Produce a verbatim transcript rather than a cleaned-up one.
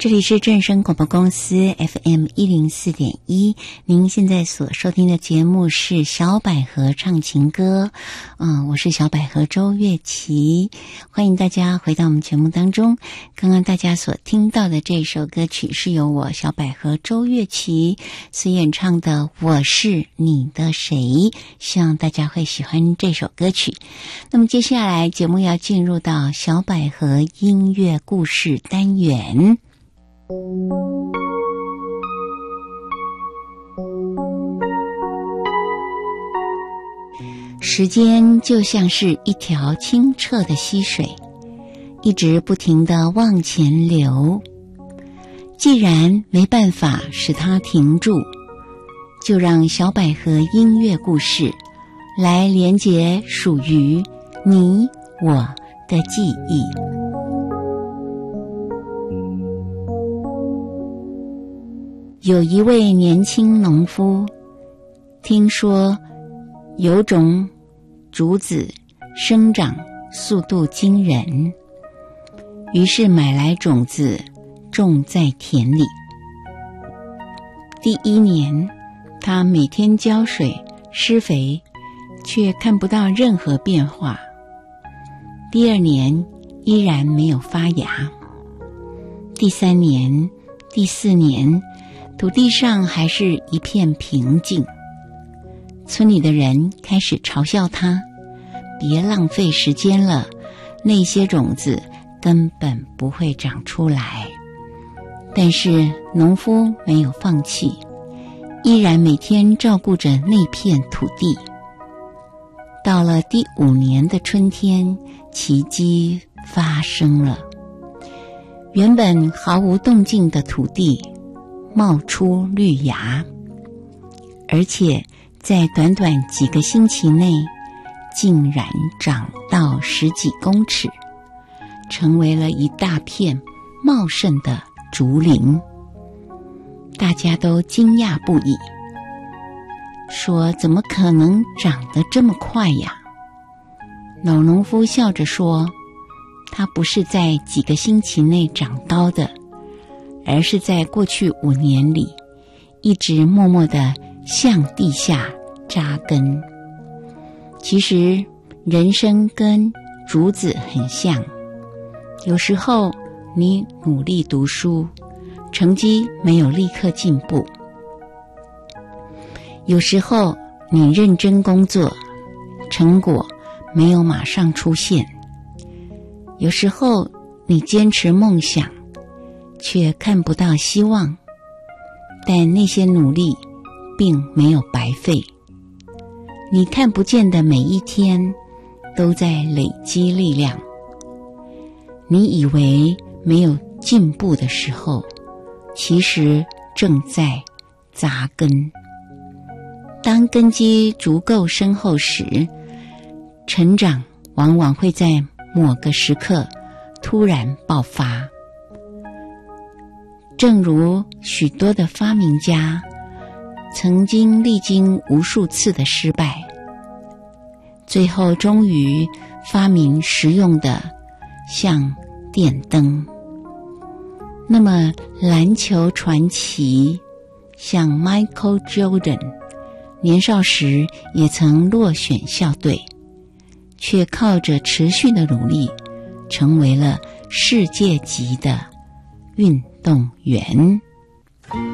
这里是正声广播公司 F M 一零四点一，您现在所收听的节目是小百合唱情歌。嗯，我是小百合周月琪，欢迎大家回到我们节目当中。刚刚大家所听到的这首歌曲是由我小百合周月琪所演唱的《我是你的谁》，希望大家会喜欢这首歌曲。那么接下来节目要进入到小百合音乐故事单元。时间就像是一条清澈的溪水，一直不停地往前流。既然没办法使它停住，就让小百合音乐故事来连结属于你我的记忆。有一位年轻农夫，听说有种竹子生长速度惊人，于是买来种子种在田里。第一年，他每天浇水施肥，却看不到任何变化。第二年依然没有发芽。第三年、第四年，土地上还是一片平静。村里的人开始嘲笑他，别浪费时间了，那些种子根本不会长出来。但是农夫没有放弃，依然每天照顾着那片土地。到了第五年的春天，奇迹发生了。原本毫无动静的土地冒出绿芽，而且在短短几个星期内竟然长到十几公尺，成为了一大片茂盛的竹林。大家都惊讶不已，说怎么可能长得这么快呀？老农夫笑着说，它不是在几个星期内长高的，而是在过去五年里一直默默地向地下扎根。其实人生跟竹子很像，有时候你努力读书，成绩没有立刻进步；有时候你认真工作，成果没有马上出现；有时候你坚持梦想，却看不到希望，但那些努力并没有白费。你看不见的每一天都在累积力量。你以为没有进步的时候，其实正在扎根。当根基足够深厚时，成长往往会在某个时刻突然爆发。正如许多的发明家曾经历经无数次的失败，最后终于发明实用的像电灯。那么篮球传奇像 Michael Jordan， 年少时也曾落选校队，却靠着持续的努力成为了世界级的运动员。